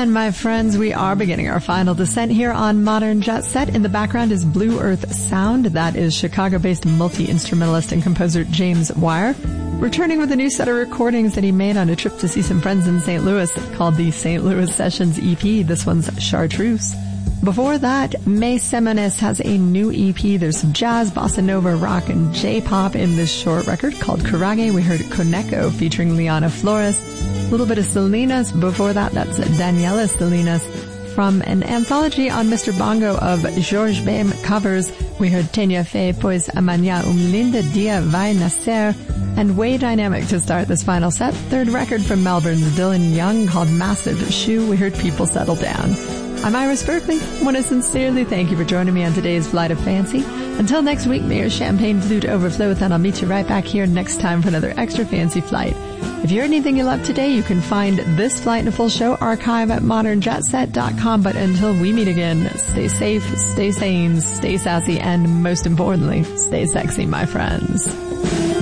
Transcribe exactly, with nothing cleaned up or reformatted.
And my friends, we are beginning our final descent here on Modern Jet Set. In the background is Blue Earth Sound. That is Chicago-based multi-instrumentalist and composer James Wire, returning with a new set of recordings that he made on a trip to see some friends in Saint Louis called the Saint Louis Sessions E P. This one's Chartreuse. Before that, May Simones has a new E P. There's some jazz, bossa nova, rock, and J-pop in this short record called Kurage. We heard Koneko featuring Liana Flores. A little bit of Salinas. Before that, that's Daniela Salinas. From an anthology on Mister Bongo of Georges Bem covers, we heard Tenia Fe, Pois Amanhã um Lindo Dia Vai Nascer, and Way Dynamic to start this final set. Third record from Melbourne's Dylan Young called Massive Shoe. We heard People Settle Down. I'm Iris Berkeley. I want to sincerely thank you for joining me on today's Flight of Fancy. Until next week, may your champagne flute overflow, and I'll meet you right back here next time for another extra fancy flight. If you heard anything you loved today, you can find this flight and a full show archive at modern jet set dot com. But until we meet again, stay safe, stay sane, stay sassy, and most importantly, stay sexy, my friends.